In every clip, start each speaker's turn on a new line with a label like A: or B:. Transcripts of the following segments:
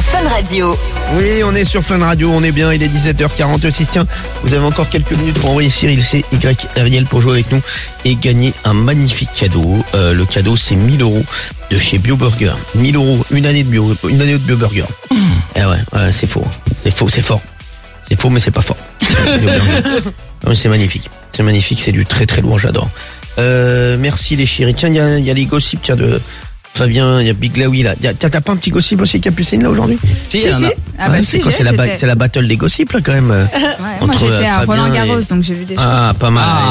A: Fun Radio.
B: Oui, on est sur Fun Radio, on est bien, il est 17h46. Tiens, vous avez encore quelques minutes pour envoyer Cyril C, Y, Ariel pour jouer avec nous et gagner un magnifique cadeau. Le cadeau, c'est 1000 € de chez BioBurger. 1000 €, une année de BioBurger. Eh ouais, c'est faux. C'est faux, c'est fort. C'est faux, mais c'est pas fort. Non, c'est magnifique. C'est magnifique, c'est du très très lourd, j'adore. Merci les chéris. Tiens, il y a les gossips, tiens, de Fabien, il y a Big Laoui là. T'as pas un petit gossip aussi, Capucine, là, aujourd'hui?
C: Si.
D: Ah bah si,
B: c'est la battle des gossips, là, quand même.
D: Ouais, moi j'étais à Roland Garros, donc j'ai vu des choses.
B: Ah, pas mal.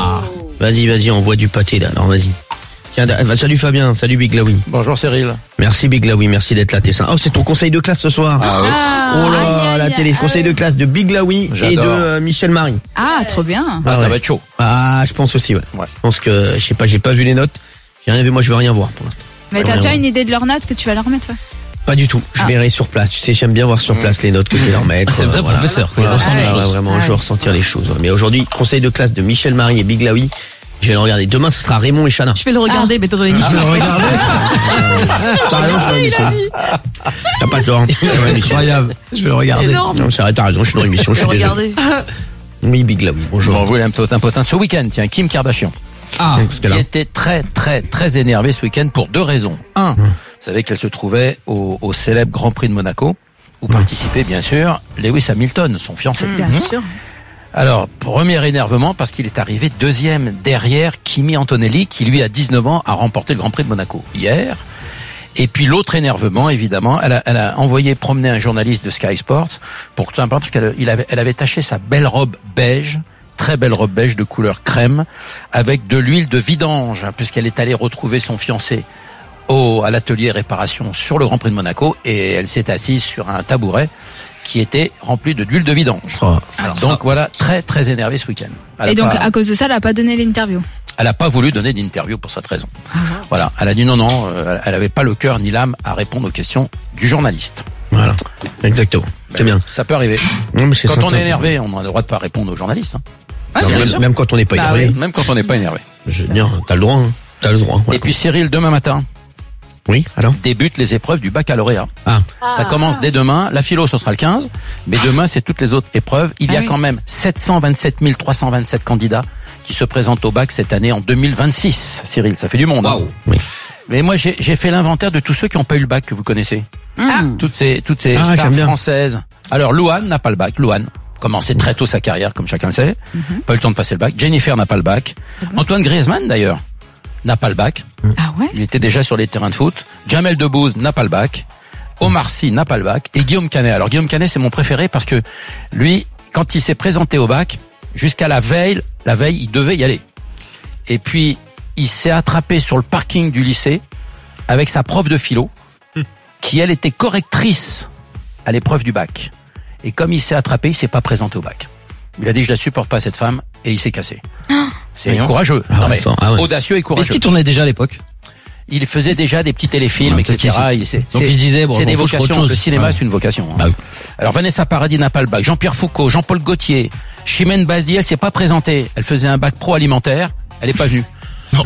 B: Vas-y, on voit du pâté, là. Alors, vas-y. Tiens, salut Fabien, salut Big Laoui.
C: Bonjour Cyril.
B: Merci Big Laoui, merci d'être là, t'es ça. Oh, c'est ton conseil de classe ce soir.
C: Ah oui.
B: Oh là, la télé, conseil de classe de Big Laoui et de Michel Marie.
D: Ah, trop bien.
C: Ça va être chaud.
B: Ah, je pense aussi, ouais. Je pense que, je sais pas, j'ai pas vu les notes. J'ai rien vu, moi je veux rien voir pour l'instant.
D: Mais t'as déjà une idée de leurs notes que tu vas leur mettre, ouais?
B: Pas du tout. Je verrai sur place. Tu sais, j'aime bien voir sur place les notes que je vais leur mettre.
C: C'est le vrai professeur.
B: Vraiment, je veux ressentir les choses. Mais aujourd'hui, conseil de classe de Michel Marie et Big Laoui. Je vais le regarder. Demain, ce sera Raymond et Chana.
E: Je vais le regarder, mais dans l'émission.
B: Je vais le regarder. T'as raison, je suis dans l'émission. T'as pas tort.
E: Incroyable. Je vais le regarder.
B: Non, t'as raison, je suis dans l'émission. Je suis désolé. Oui, Big Laoui. Bonjour.
C: Bon, vous voulez un potin ce week-end, tiens, Kim Kardashian. Qui était très énervé ce week-end pour deux raisons. Un, vous savez qu'elle se trouvait au célèbre Grand Prix de Monaco, où participait bien sûr Lewis Hamilton, son fiancé.
D: Bien sûr.
C: Alors, premier énervement parce qu'il est arrivé deuxième derrière Kimi Antonelli, qui lui à 19 ans a remporté le Grand Prix de Monaco hier. Et puis l'autre énervement, évidemment, elle a envoyé promener un journaliste de Sky Sports pour tout simplement parce elle avait taché sa belle robe beige. Très belle robe beige de couleur crème avec de l'huile de vidange puisqu'elle est allée retrouver son fiancé à l'atelier réparation sur le Grand Prix de Monaco et elle s'est assise sur un tabouret qui était rempli d'huile de vidange. Donc voilà, très énervée ce week-end.
D: Et donc à cause de ça, elle a pas donné l'interview.
C: Elle a pas voulu donner d'interview pour cette raison. Voilà, elle a dit non, elle avait pas le cœur ni l'âme à répondre aux questions du journaliste.
B: Voilà, exactement. C'est bien.
C: Ça peut arriver.
B: Non, mais c'est
C: quand on est énervé, on a le droit de pas répondre aux journalistes.
B: Même quand on n'est pas énervé.
C: Même quand on n'est pas énervé.
B: T'as le droit. T'as le droit.
C: Et puis Cyril, demain matin.
B: Oui, alors
C: débutent les épreuves du baccalauréat. Ça commence dès demain. La philo, ce sera le 15. Mais demain, c'est toutes les autres épreuves. Il y a quand même 727 327 candidats qui se présentent au bac cette année en 2026. Cyril, ça fait du monde.
B: Wow. Oui.
C: Mais moi, j'ai fait l'inventaire de tous ceux qui n'ont pas eu le bac que vous connaissez. Toutes ces stars françaises. Alors, Louane n'a pas le bac. Louane. Commencé très tôt sa carrière, comme chacun le sait. Pas eu le temps de passer le bac. Jennifer n'a pas le bac. Antoine Griezmann, d'ailleurs, n'a pas le bac.
D: Ah ouais?
C: Il était déjà sur les terrains de foot. Jamel Debbouze n'a pas le bac. Omar Sy n'a pas le bac. Et Guillaume Canet. Alors, Guillaume Canet, c'est mon préféré parce que lui, quand il s'est présenté au bac, jusqu'à la veille, il devait y aller. Et puis, il s'est attrapé sur le parking du lycée avec sa prof de philo, qui, elle, était correctrice à l'épreuve du bac. Et comme il s'est attrapé, il s'est pas présenté au bac. Il a dit, je la supporte pas, cette femme, et il s'est cassé. C'est courageux. Audacieux et courageux.
E: Est-ce qu'il tournait déjà à l'époque?
C: Il faisait déjà des petits téléfilms, etc.
E: Donc il se disait,
C: c'est des vocations. Le cinéma, c'est une vocation. Alors, Vanessa Paradis n'a pas le bac. Jean-Pierre Foucault, Jean-Paul Gaultier, Chimène Badi, elle s'est pas présentée. Elle faisait un bac pro alimentaire. Elle est pas venue. Non,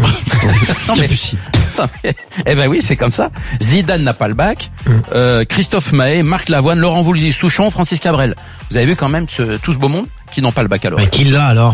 C: eh ben oui, c'est comme ça. Zidane n'a pas le bac. Christophe Mahé, Marc Lavoine, Laurent Voulzy, Souchon, Francis Cabrel. Vous avez vu quand même tout ce beau monde qui n'ont pas le baccalauréat.
E: Mais qui l'a alors?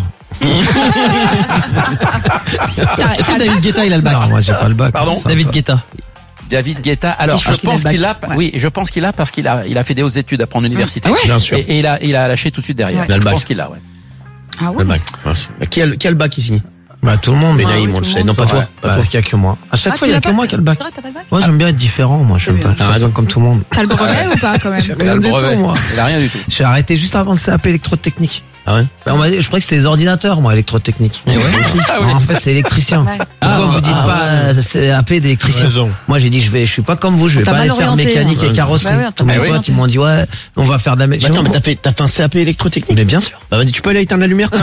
E: Est-ce que David Guetta il a le bac? Non, moi j'ai pas le bac.
C: Pardon?
E: David Guetta.
C: David Guetta. Alors, je pense qu'il a. Oui, je pense qu'il a parce qu'il a fait des hautes études après en université.
B: Bien sûr.
C: Et il a lâché tout de suite derrière. Je pense qu'il l'a. Ouais.
D: Ah ouais.
B: Le bac. Qui a le bac ici?
E: Bah tout le monde.
B: Naïm, on le sait. Non, pas toi.
E: Pas qu'il y a que moi. À chaque fois il y a que moi qui a le bac. Moi j'aime bien être différent. Moi je pas. T'as raison comme tout le monde.
D: T'as le brevet ou pas quand même?
C: Il a le brevet. Il a rien du tout.
E: J'ai arrêté juste avant le CAP électrotechnique.
B: Ah ouais?
E: On m'a dit, je croyais que c'était les ordinateurs, moi, électrotechnique. En fait, c'est électricien. Pourquoi vous dites pas CAP d'électricien? Moi, j'ai dit, je suis pas comme vous, je vais pas aller faire mécanique et carrosserie. Tous mes potes, ils m'ont dit, ouais, on va faire de la mécanique.
B: Attends, mais t'as fait un CAP électrotechnique?
E: Mais bien sûr.
B: Bah vas-y, tu peux aller éteindre la lumière?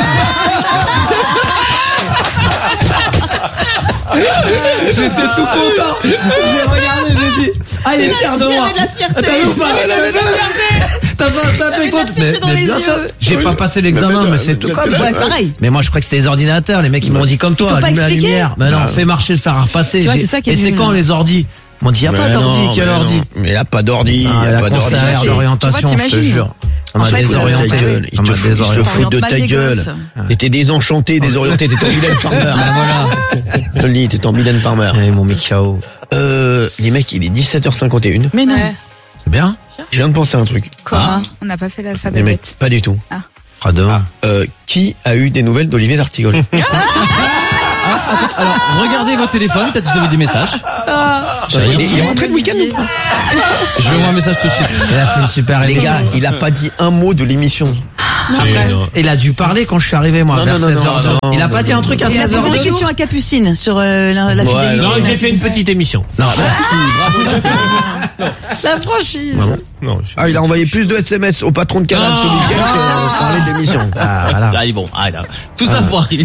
E: J'étais tout content. J'ai regardé, j'ai dit, ah, il est fier de moi. T'as vu ou pas? T'as pas fait compte? Mais bien sûr. J'ai pas passé l'examen, mais c'est tout comme ça.
D: Ouais, pareil.
E: Mais moi, je crois que c'était les ordinateurs. Les mecs, ils m'ont dit comme toi, allume la lumière. Mais non, fais marcher le fer à repasser.
D: Tu vois, c'est ça qui est
E: et c'est quand les ordis? On dit, y a pas d'ordi, quel ordi?
B: Mais il y a pas d'ordi,
E: il y a pas d'ordi. L'orientation, je te jure. On m'a désorienté.
B: Ils se foutent de ta gueule. T'étais désenchanté, désorienté, t'étais en Mylène Farmer.
C: Voilà.
B: Je te le dis, t'étais en Mylène Farmer.
E: Allez, mon Mikao.
B: Les mecs, il est 17h51.
D: Mais non.
E: C'est bien?
B: Je viens de penser à un truc.
D: Quoi? On n'a pas fait l'alphabet.
B: Les mecs, pas du tout.
E: Fera demain.
B: Qui a eu des nouvelles d'Olivier d'Artigol?
A: Alors, regardez vos téléphones, peut-être que vous avez des messages.
B: Il est rentré le week-end ou pas?
A: Je vais envoyer un message tout de suite.
E: Il a fait une super
B: Les
E: émission.
B: gars, il a pas dit un mot de l'émission.
E: Il a dû parler quand je suis arrivé, moi, vers 16h. Il a pas dit un truc à 16h.
F: Il a posé des questions à Capucine sur la fidélité.
G: Non, j'ai fait une petite émission.
B: Non, merci, bravo.
F: La franchise.
B: Ah, il a envoyé plus de SMS au patron de Canal ce week-end que parler d'émission.
E: Ah, voilà.
A: Allez, bon, allez, là. Tout ça pour arriver.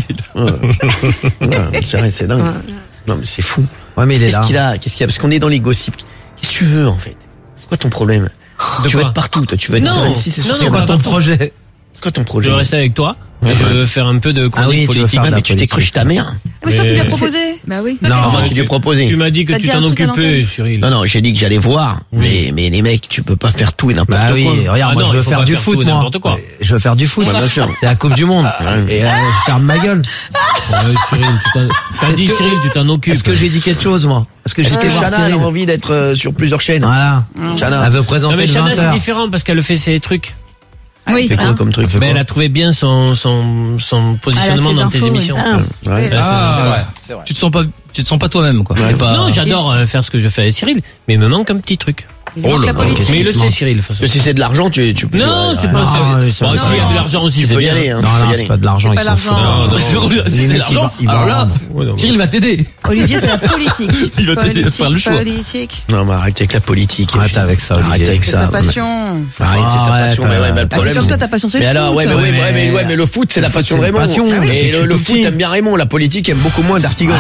B: C'est vrai, c'est dingue. Non, mais c'est fou.
E: Ouais, mais il est là.
B: Qu'est-ce qu'il y a? Parce qu'on est dans les gossips. Qu'est-ce que tu veux, en fait? C'est quoi ton problème? Tu veux être partout, toi. Tu veux être ici, c'est
E: C'est quoi ton projet?
B: C'est quoi ton
G: Je
B: projet?
G: veux rester avec toi. Et je veux faire un peu de chronique
E: tu veux
G: politique.
E: faire de la
B: Mais tu t'es cru chez ta mère.
F: Mais c'est toi qui lui as proposé.
D: Bah oui.
B: Non, moi qui lui ai proposé.
G: Tu m'as dit que
F: T'as
G: tu
F: dit un
G: t'en
F: truc à
G: occupais,
F: l'antenne.
G: Cyril.
B: Non, j'ai dit que j'allais voir. Mais les mecs, tu peux pas faire tout et n'importe
E: Bah
B: quoi.
E: oui, regarde,
G: Ah
E: moi
G: non,
E: je veux
G: il faut
E: faire
G: pas
E: du
G: faire
E: foot,
G: tout et
E: moi.
G: n'importe quoi.
E: Je veux faire du foot.
B: Ouais, bien sûr.
E: C'est la Coupe du Monde. Et je ferme ma gueule.
G: Cyril, t'as dit Cyril, tu t'en occupes.
E: Est-ce que j'ai dit quelque chose, moi? Est-ce que j'ai
B: Est-ce que Chana a envie d'être sur plusieurs chaînes?
E: Voilà.
B: Chana.
E: Elle veut
G: Non
E: présenter
G: mais
E: le
G: Chana c'est
E: 20h.
G: différent parce qu'elle fait ses trucs.
D: Oui.
B: C'est quoi comme truc?
G: Mais elle a trouvé bien son positionnement
D: ses
G: dans tes
D: infos,
G: émissions.
B: Ouais.
G: Ouais.
C: C'est vrai.
A: Tu te sens pas toi-même, quoi.
B: Ouais.
A: T'es pas...
G: Non, j'adore faire ce que je fais avec Cyril, mais il me manque un petit truc.
F: Oh là là.
G: Mais il le sait, Cyril, de toute façon.
B: Si c'est de l'argent, tu peux.
G: Non, c'est pas
E: non,
G: ça.
E: non,
G: Bon, s'il y a de l'argent aussi,
B: Tu
G: c'est
B: peux y
G: bien.
B: aller, hein.
E: Non,
B: tu peux
E: non,
B: y
E: c'est
B: aller.
E: pas de l'argent,
F: C'est
E: ils
F: pas
E: s'en
F: l'argent.
E: foutent.
G: Non, non.
A: Si c'est l'argent, alors là, Cyril va t'aider.
F: Olivier, c'est la politique.
A: Il va t'aider à te faire le choix.
F: Politique.
B: Non, mais arrête avec la politique.
E: Arrête avec ça, Olivier.
B: Arrête avec
F: C'est
B: ça.
F: sa passion.
B: Arrête, c'est sa
E: Arrête,
B: passion. Mais ouais, mais le
F: Ah, c'est
B: problème.
F: comme toi, ta passion, c'est
B: Mais
F: le
B: alors,
F: foot.
B: mais le foot, c'est la passion de
E: c'est une
B: Raymond.
E: passion.
B: Et
E: Depuis
B: le
E: tout
B: foot
E: petit.
B: aime bien Raymond. La politique aime beaucoup moins d'Artigol.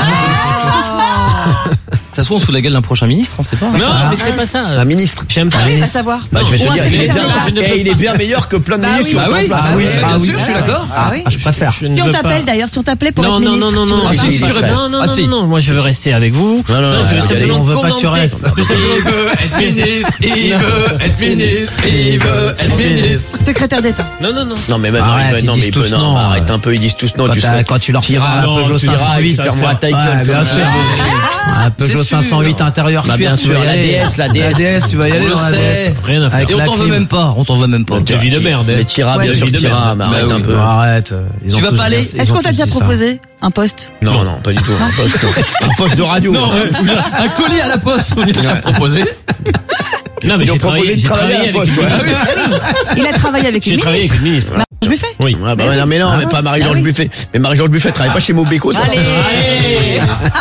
A: Ça se trouve, on se fout la gueule d'un prochain ministre, on sait pas.
G: Non, mais c'est pas ça.
B: Un ministre.
G: J'aime pas.
F: Ah oui, va savoir.
B: Bah, je vais te
F: Ou un
B: dire, il est
F: secrétaire
B: bien,
F: d'État.
G: je ne veux
B: il est bien meilleur que plein de ministres.
D: oui.
B: qui ont
A: Bah oui,
B: plein de
A: bah
B: places.
A: oui,
E: ah
A: bien
E: oui,
A: sûr, je suis d'accord.
F: Ah oui.
E: Je préfère.
G: Je ne
F: Si on
G: veux
F: t'appelle
G: pas.
F: d'ailleurs, si on t'appelait pour
G: Non,
F: être
G: non,
F: ministre.
G: non, non, non,
B: Ah, si, si, si.
G: non, moi je veux rester avec vous.
B: Non, non,
G: je veux
B: regarde,
G: simplement
E: on veut pas que tu
G: commenter.
E: restes.
G: Je veux simplement-
A: être ministre, il veut être ministre, il veut être ministre.
F: Secrétaire d'État.
G: Non, non, non.
B: Non, mais maintenant,
E: Arrête,
B: non,
E: ils
B: mais
E: disent tous
B: non,
E: non.
B: arrête un peu, ils disent tous non, tu sais.
E: Quand tu leur
B: T'iras,
E: feras un Peugeot
B: tu iras,
E: 508,
B: tu fermeras ta gueule.
E: Ouais, bien
B: comme
E: sûr.
B: ça.
E: Un Peugeot
A: C'est sûr.
E: 508 intérieur
B: Bah,
E: cuir,
B: bien
E: tu vas
B: sûr,
E: y
B: la
E: aller.
B: DS,
E: La DS, tu vas y aller
A: On le
E: dans la
A: sait.
E: DS.
G: Rien à faire.
E: Avec
A: Et on
E: la
A: t'en veut
E: clim.
A: même pas, on t'en veut même pas.
G: T'es vie de merde.
B: Mais t'iras, bien
G: Ouais,
B: sûr,
G: vie de
B: t'iras,
G: merde.
B: mais arrête
A: Bah
B: un
A: oui.
B: peu.
E: Arrête. Ils
A: Tu
E: ont
A: vas
E: tous
A: pas
E: dit
A: aller
E: ça.
F: Est-ce
E: Ils ont
F: qu'on t'a
E: tous
F: déjà
E: dit ça.
F: proposé un poste?
B: Non, non, pas du tout. Un poste de radio.
A: Non, un colis à la poste, on lui a proposé.
G: Non, mais
B: Ils ont
G: j'ai
B: proposé de travailler à la
G: avec
B: poste,
G: une
B: ouais.
G: ministre.
F: Il a travaillé avec
G: J'ai
F: une
G: travaillé
F: ministre.
G: avec une ministre.
F: Je lui fais.
G: Oui.
B: Ouais, bah, non, mais non, mais pas Marie-Georges Buffet. Mais Marie-Georges Buffet travaille pas chez Mobeco, ça.
G: Allez.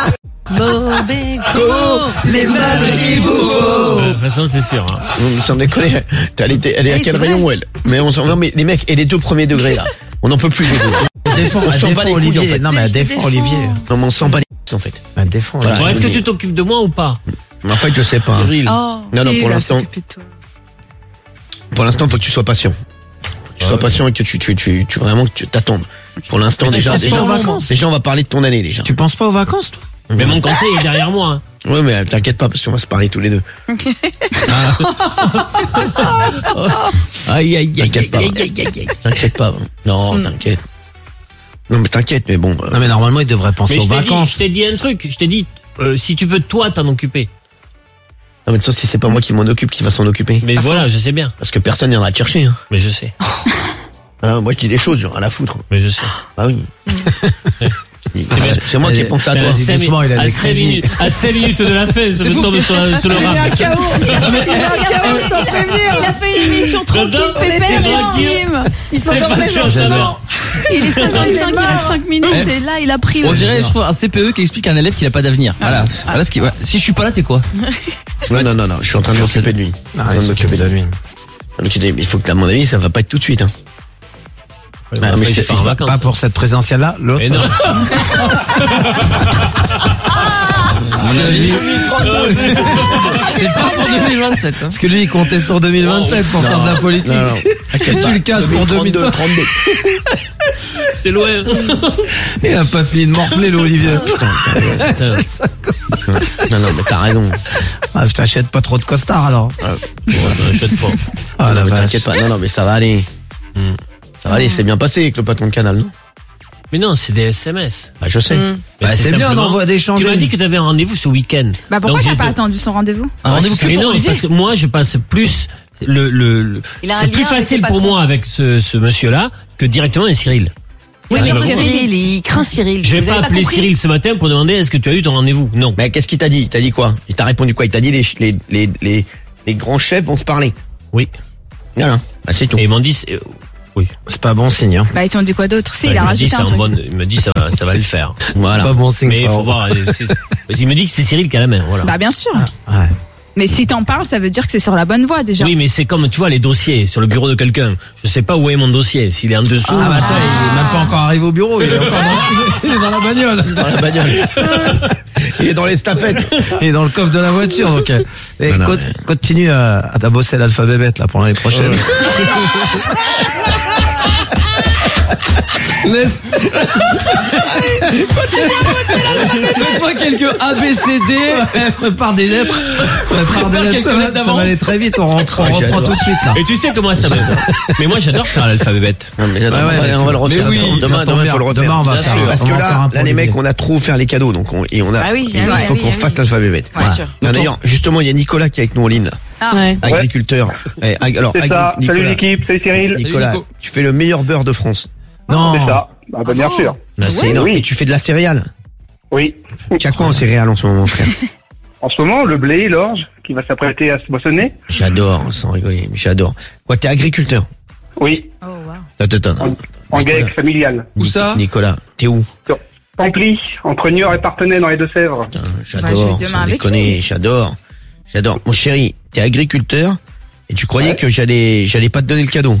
F: Les meubles qu'il vous faut.
G: De toute façon, c'est sûr. hein.
B: Sans déconner. Elle est à
F: Oui,
B: quel
F: c'est
B: rayon,
F: vrai.
B: elle? Mais on s'en, non, mais les mecs, et les 2 premiers degrés, là. On n'en peut plus, les deux.
E: Elle défend
B: On s'en bat les couilles,
E: Olivier.
B: en fait.
E: Non, mais elle défend Olivier.
B: Non, mais on s'en bat les couilles, en fait.
E: Elle défend.
B: Voilà.
G: Bon, est-ce que
B: oui.
G: tu t'occupes de moi ou pas?
B: Mais en fait, je sais pas.
G: Cyril.
F: Oh.
B: Non, non,
D: Si,
B: pour
D: il va
B: l'instant,
D: s'occuper de toi.
B: faut que tu sois patient. Que tu sois patient et que tu vraiment que tu t'attendes. Pour l'instant, déjà,
E: pas aux vacances.
B: déjà, on va parler de ton année, déjà.
E: Tu penses pas aux vacances, toi?
G: Mais mon conseil est derrière moi. hein.
B: Ouais, mais t'inquiète pas, parce qu'on va se parler tous les deux.
G: Aïe, aïe, aïe,
B: T'inquiète pas.
G: aïe, aïe, aïe, aïe.
B: T'inquiète pas. Non, t'inquiète. Non, mais t'inquiète, mais bon.
E: Non, mais normalement, il devrait penser
G: Mais
E: aux vacances.
G: je t'ai dit un truc. Je t'ai dit, si tu peux toi t'en occuper.
B: Non, mais de toute façon, si c'est pas moi qui m'en occupe, qui va s'en occuper.
G: Mais voilà, je sais bien.
B: Parce que personne viendra te chercher, hein.
G: Mais je sais.
B: Voilà, moi, je dis des choses, genre, à la foutre.
G: Mais je sais.
B: Ah oui. C'est moi qui ai pensé à toi.
E: Doucement, il a des crédits.
G: À 5 minutes de la fin, ça me tombe sur le rap.
F: Il a fait une émission tranquille,
G: Dedans,
F: pépère,
G: c'est
F: et
G: tranquille.
F: bim. Ils sont
G: C'est
F: dormés
G: pas sûr,
F: genre
G: j'adore.
F: Il est 55, il reste 5 minutes et là il a pris
A: On dirait, je trouve, un CPE qui explique à un élève qu'il a pas d'avenir. Voilà. Voilà ce qui, ouais. Si je suis pas là, t'es quoi?
B: Non, je suis en train de m'occuper de lui. Je suis en train de m'occuper de lui. Donc, il faut que, à mon avis, ça va pas être tout de suite, hein.
G: Mais
B: mais
G: je
B: je-
G: pars en vacances.
E: Pas pour cette présentielle-là, l'autre.
G: Mais non.
A: À mon avis, c'est pas pour 2027. Hein.
E: Parce que lui, il comptait sur 2027 pour faire de la politique.
B: Non, non.
E: Tu le casses pour
B: 2032, 32.
G: C'est loin.
E: Il a pas fini de morfler, l'Olivier.
B: Non, mais t'as raison.
E: Ah, t'achètes pas trop de costards alors.
A: J'achète pas.
B: Ah, non, mais t'inquiète pas. Non, mais ça va aller. Ça va aller, c'est bien passé avec le patron de Canal, non?
G: Mais non, c'est des SMS.
B: Bah, je sais.
E: Bah, c'est bien d'envoyer des changements.
G: Tu m'as dit que t'avais un rendez-vous ce week-end.
D: Bah pourquoi
G: Donc,
D: t'as pas attendu son rendez-vous?
B: Un rendez-vous que
G: Mais
B: pour
G: non,
B: Olivier.
G: parce que moi, je passe plus c'est plus facile pour moi avec ce monsieur-là que directement avec Cyril.
H: Oui, mais
G: Ah,
H: Cyril, il craint Cyril.
G: Je vais
H: Vous
G: pas
H: avez
G: appeler
H: compris
G: Cyril ce matin pour demander est-ce que tu as eu ton rendez-vous. Non.
B: Mais qu'est-ce qu'il t'a dit? Il t'a dit quoi? Il t'a répondu quoi? Il t'a dit les grands chefs vont se parler.
G: Oui.
B: Voilà. Bah, c'est tout.
G: Et ils m'ont dit oui.
E: C'est pas bon signe, hein.
D: Bah ils t'ont dit quoi d'autre? Si, il a
G: il m'a dit
D: rajouté
G: c'est
D: un
G: un
D: truc.
G: bon, il m'a dit ça va le faire.
B: Voilà.
E: Pas bon signe.
G: Mais il faut voir. Il me dit que c'est Cyril qui a la main. Voilà.
D: Bah bien sûr.
E: Ouais.
D: Mais si t'en parles, ça veut dire que c'est sur la bonne voie déjà.
G: Oui, mais c'est comme, tu vois, les dossiers sur le bureau de quelqu'un. Je sais pas où est mon dossier. S'il est en dessous.
E: Ah bah ça, il est même pas encore arrivé au bureau, il est encore il est dans la bagnole.
B: Dans la bagnole. Il est dans les stafettes.
E: Il est dans le coffre de la voiture, donc. Et
B: Non, non,
E: continue à bosser l'alphabet bête, là, pour l'année prochaine. Faites-moi quelques ABCD, prépare des lettres. Prépare des lettres, ça va aller très vite, on reprend
B: j'adore.
E: tout de suite, là.
G: Et tu sais comment ça va. Mais moi, j'adore faire l'alphabet bête.
B: Non, mais j'adore.
E: Ouais,
B: on va le refaire.
E: mais oui,
B: Attends, demain,
E: ça tombe
B: faut le
E: bien.
B: refaire.
E: Demain, on va
B: Bien
E: faire-
B: sûr. Parce
E: on
B: que
E: va en faire
B: là,
E: un pour
B: les mecs,
E: Olivier.
B: on a trop offert les cadeaux, donc il faut qu'on fasse l'alphabet bête.
H: Ouais, sûr.
B: Non, d'ailleurs, justement, il y a Nicolas qui est avec nous en ligne, là.
H: Ouais.
B: Agriculteur. Alors,
I: C'est ça. Salut
B: Nicolas.
I: l'équipe, salut Cyril.
B: Nicolas,
A: Nico.
B: tu fais le meilleur beurre de France.
E: Non.
I: C'est ça. Ah bah bien sûr.
B: Là, c'est énorme.
I: Oui.
B: Et tu fais de la céréale.
I: Oui.
B: Tu as quoi en céréales en ce moment, frère?
I: En ce moment, le blé, l'orge, qui va s'apprêter à se moissonner.
B: J'adore, sans rigoler, mais j'adore. Quoi, t'es agriculteur?
I: Oui.
D: Oh wow.
B: Attends.
I: En
B: Nicolas.
I: GAEC familial.
A: Où ça?
B: Nicolas, t'es où?
I: Pamply, entre Niort et Parthenay dans les Deux-Sèvres.
B: Putain,
D: je
B: j'adore,
D: vais demain
B: sans
D: avec
B: déconner,
D: lui.
B: j'adore. Mon chéri, t'es agriculteur et tu croyais que j'allais pas te donner le cadeau.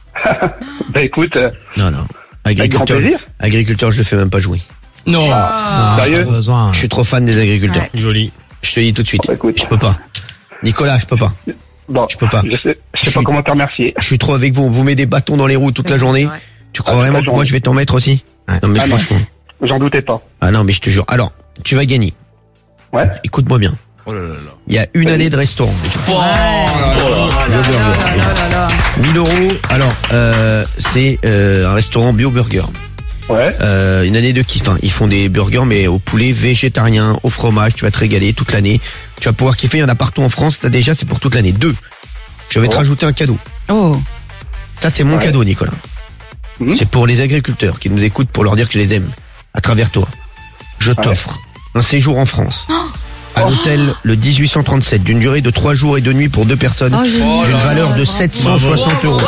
I: Bah écoute,
B: Non. Agriculteur,
I: plaisir.
B: agriculteur, je le fais même pas jouer.
A: Non.
I: sérieux
E: Pas besoin.
B: Je suis trop fan des agriculteurs.
D: Ouais.
G: Joli.
B: Je te dis tout de suite.
I: Bah, écoute.
B: Je peux pas. Nicolas, je peux pas.
I: Bon,
B: Je peux pas.
I: Je sais
B: Je
I: pas
B: suis-
I: comment te remercier.
B: Je suis trop avec vous. Vous mettez des bâtons dans les roues toute la journée. Tu crois
I: Ah,
B: vraiment
I: toute
B: que
I: la
B: moi
I: journée.
B: je vais t'en mettre aussi?
E: Ouais.
B: Non mais
I: Ah, non.
B: franchement.
I: J'en doutais pas.
B: Ah non mais je te jure. Alors, tu vas gagner.
I: Ouais.
B: Écoute-moi bien.
A: Oh là là là.
B: Il y a une année de restaurant. déjà.
A: Oh là là.
B: Bio Burger. 1000 euros. Alors, c'est un restaurant Bio Burger.
I: Ouais.
B: Une année de kiff. Hein. Ils font des burgers mais au poulet végétarien, au fromage. Tu vas te régaler toute l'année. Tu vas pouvoir kiffer. Il y en a partout en France. T'as déjà, c'est pour toute l'année. 2. Je vais te rajouter un cadeau.
H: Oh.
B: Ça, c'est mon
I: Ouais.
B: cadeau, Nicolas.
I: Mhm.
B: C'est pour les agriculteurs qui nous écoutent pour leur dire que je les aime à travers toi. Je t'offre un séjour en France. À l'hôtel le 1837 d'une durée de 3 jours et 2 nuits pour 2 personnes
H: Oh, génial.
B: d'une valeur de 760 euros.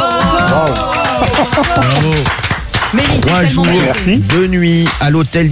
H: Mérite,
B: 3
H: tellement
B: jours,
I: Merci.
B: 2 nuits à l'hôtel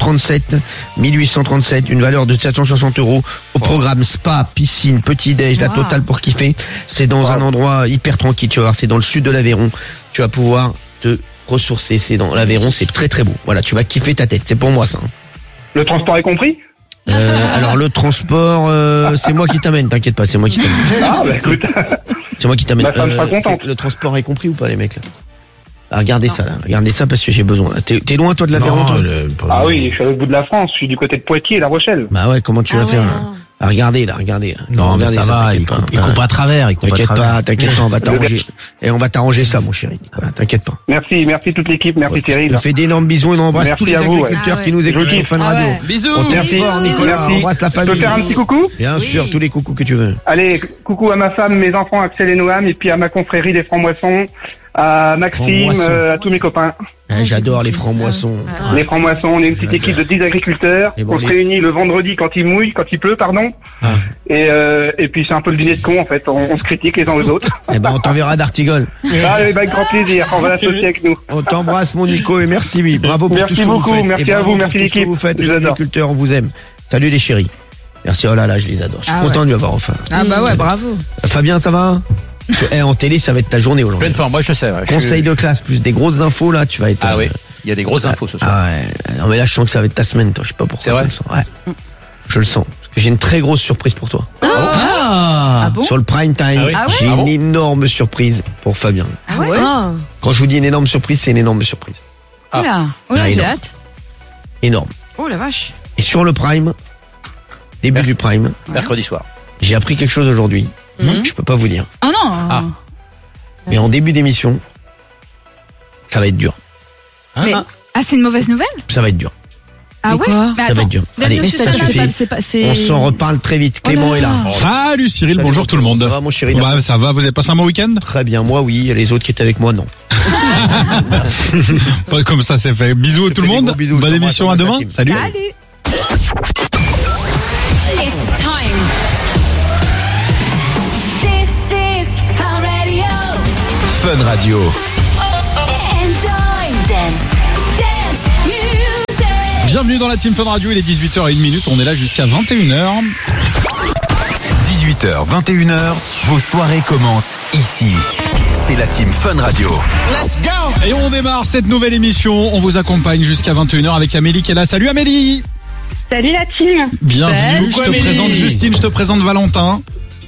B: 1837, une valeur de 760 euros. Au programme spa, piscine, petit-déj, la
D: Wow.
B: totale pour kiffer. C'est dans un endroit hyper tranquille, tu vas voir, c'est dans le sud de l'Aveyron. Tu vas pouvoir te ressourcer, c'est dans l'Aveyron, c'est très très beau. Voilà, tu vas kiffer ta tête, c'est pour moi ça.
I: Le transport est compris?
B: Alors le transport, c'est moi qui t'amène, t'inquiète pas, c'est moi qui t'amène.
I: Ah bah écoute.
B: C'est moi qui t'amène.
I: Ma femme sera contente.
B: Le transport est compris ou pas les mecs là? Ah, regardez ça là, regardez ça parce que j'ai besoin. Là. T'es loin toi de l'Aveyron toi?
I: Ah oui, je suis à l'autre bout de la France. Je suis du côté de Poitiers et La Rochelle.
B: Bah ouais, comment tu vas faire là? Ah, regardez là, regardez.
E: Non, mais
B: regardez
E: ça va, il
B: t'inquiète
E: coupe à travers, il coupe à
B: T'inquiète
E: travers.
B: pas, on va t'arranger. Et on va t'arranger ça, mon chéri. Nicolas, t'inquiète pas.
I: Merci toute l'équipe. Merci
B: Je
I: Cyril.
B: te fais d'énormes bisous et on embrasse
I: Merci
B: tous les
I: à vous, ouais.
B: agriculteurs
D: Ah ouais.
B: qui nous écoutent
I: Je
B: sur
I: kiffe.
B: Fun
D: Ah
B: Radio.
D: ouais.
A: Bisous.
B: On t'aime
I: Merci.
B: fort, Nicolas.
I: Merci.
B: Embrasse la
I: Je peux
B: famille.
I: faire un petit coucou?
B: Bien sûr, tous les coucous que tu veux.
I: Allez, coucou à ma femme, mes enfants, Axel et Noam, et puis à ma confrérie des francs-moissons, à Maxime,
B: Francs-moissons.
I: à tous mes copains.
B: J'adore les francs-moissons.
I: Les francs-moissons, on est une petite équipe de 10 agriculteurs.
B: Et bon,
I: On se
B: les-
I: réunit le vendredi quand il pleut, pardon.
B: Ah.
I: Et puis c'est un peu le dîner de con en fait. On se critique les uns aux autres.
B: Eh ben, on t'enverra d'Artigol.
I: Allez, avec grand plaisir. On va l'associer avec nous.
B: On t'embrasse, mon Nico, et merci, oui. Bravo pour
I: Merci
B: tout ce que
I: beaucoup,
B: vous faites.
I: merci
B: Et bravo
I: à vous,
B: pour
I: merci
B: tout ce que
I: l'équipe.
B: vous faites,
I: Je
B: les
I: vous adore.
B: agriculteurs, on vous aime. Salut les chéris. Merci, oh là là, je les adore. Je suis
D: Ah
B: content
D: ouais.
B: de lui avoir enfin.
D: Ah bah ouais, bravo.
B: Fabien, ça va? En télé, ça va être ta journée aujourd'hui.
C: Pleine forme, moi je sais. Ouais, je
B: Conseil
C: suis-
B: de classe, plus des grosses infos, là, tu vas être...
C: Ah oui, il y a des grosses infos ce soir.
B: Ah ouais. Non, mais là, je sens que ça va être ta semaine, toi. Je sais pas pourquoi.
C: C'est vrai
B: je le sens. Ouais. Je le sens. Parce que j'ai une très grosse surprise pour toi.
D: Ah bon?
B: Sur le prime time,
G: Ah oui.
D: Ah ouais
B: j'ai une énorme surprise pour Fabien.
D: Ah ouais?
H: Ah.
B: Quand je vous dis une énorme surprise, c'est une énorme surprise.
H: Oula.
D: Oh là,
B: Ah,
D: j'ai
B: énorme.
D: hâte.
B: Énorme.
H: Oh la vache.
B: Et sur le prime, début du prime,
C: Mercredi soir.
B: J'ai appris quelque chose aujourd'hui. Je peux pas vous dire.
D: Oh non.
C: Ah.
B: Mais en début d'émission, ça va être dur.
D: Mais, c'est une mauvaise nouvelle?
B: Ça va être dur.
D: Ah ouais? Bah
B: ça va être dur. Allez, ça suffit. On s'en reparle très vite. Clément est là.
J: Salut Cyril, bonjour tout le monde.
B: Ça va mon chéri?
J: Ça va, vous avez passé un bon week-end?
B: Très bien, moi oui, et les autres qui étaient avec moi non.
J: Comme ça c'est fait. Bisous à tout le monde. Bonne émission, à demain. Salut.
K: It's time. This is Fun Radio.
L: Fun Radio.
K: Enjoy dance music.
J: Bienvenue dans la Team Fun Radio, il est 18h01, on est là jusqu'à 21h.
L: 18h, 21h, vos soirées commencent ici. C'est la Team Fun Radio.
J: Let's go! Et on démarre cette nouvelle émission, on vous accompagne jusqu'à 21h avec Amélie qui est là. Salut Amélie!
M: Salut la team.
J: Bienvenue, je te présente Justine, je te présente Valentin.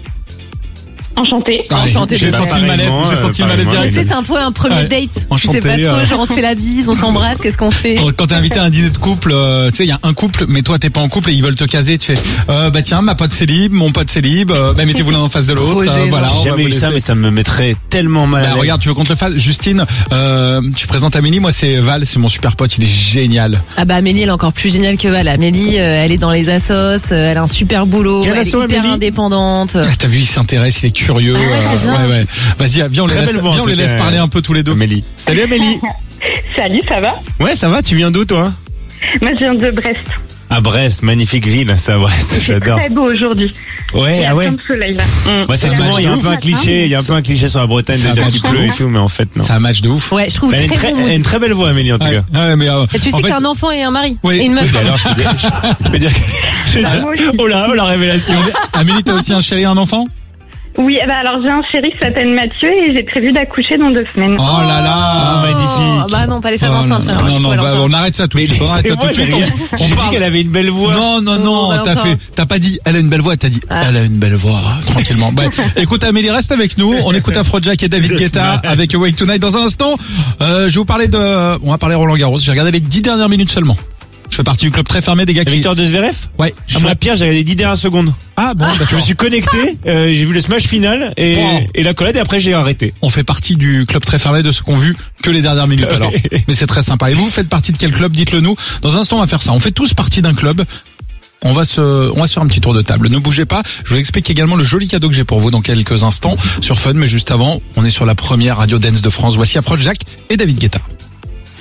M: Enchanté.
D: Enchanté.
J: J'ai senti le malaise, direct.
H: C'est un peu un premier date.
J: Enchanté,
H: tu sais pas trop, genre on se fait la bise, on s'embrasse, qu'est-ce qu'on fait?
J: Quand t'es invité à un dîner de couple, tu sais, il y a un couple, mais toi t'es pas en couple et ils veulent te caser, tu fais, bah tiens, ma pote c'est libre, mon pote c'est libre, bah mettez-vous l'un en face de l'autre, voilà.
E: J'ai jamais eu ça, mais ça me mettrait tellement mal à l'aise.
J: Regarde, tu veux qu'on te le fasse? Justine, tu présentes Amélie, moi c'est Val, c'est mon super pote, il est génial.
H: Ah bah Amélie, elle est encore plus géniale que Val. Amélie, elle est dans les assos, elle a un super boulot, elle est hyper indépendante.
J: T'as vu, il s'intéresse, il est curieux. Ouais. Vas-y, viens, on les laisse parler un peu tous les deux.
E: Amélie. Salut Amélie.
M: Salut, ça va?
E: Ouais, ça va, tu viens d'où toi?
M: Moi je viens de Brest.
E: À Brest, magnifique ville, ça, Brest, j'adore.
M: C'est très beau aujourd'hui.
E: Ouais,
M: ah ouais. Plein de soleil là.
E: Ouais, c'est souvent, il y a un peu un cliché, sur la Bretagne de dire qu'il pleut et tout, mais en fait, non.
J: C'est un match de ouf.
H: Ouais, je trouve
E: elle a une très belle voix, Amélie, en tout cas.
J: Ouais, mais
H: et tu sais que t'as un enfant et un mari.
J: Oui.
H: Et une meuf.
E: Alors, je peux dire oh là, la révélation.
J: Amélie, t'as aussi un chéri et un enfant?
M: Oui, bah alors j'ai un chéri qui s'appelle Mathieu et j'ai prévu d'accoucher dans 2 semaines.
J: Oh là là,
E: magnifique.
H: Bah non, pas les femmes enceintes.
J: Non, on arrête ça tout de suite.
E: On dit qu'elle avait une belle voix.
J: Non, t'as pas dit elle a une belle voix, t'as dit elle a une belle voix, tranquillement. Bah, écoute Amélie, reste avec nous, on écoute Afrojack et David Guetta avec Awake Tonight dans un instant. Je vais vous parler on va parler Roland Garros, j'ai regardé les 10 dernières minutes seulement. Je fais partie du club très fermé des gars qui...
E: Victor de Zverev?
J: Ouais.
E: Moi, Pierre, j'ai regardé les 10 dernières secondes.
J: Ah bon,
E: je me suis connecté, j'ai vu le smash final et la collade et après j'ai arrêté.
J: On fait partie du club très fermé de ceux qu'on vu que les dernières minutes alors. Mais c'est très sympa. Et vous faites partie de quel club? Dites-le nous. Dans un instant, on va faire ça. On fait tous partie d'un club. On va se faire un petit tour de table. Ne bougez pas. Je vous explique également le joli cadeau que j'ai pour vous dans quelques instants sur Fun. Mais juste avant, on est sur la première radio dance de France. Voici Afrojack et David Guetta.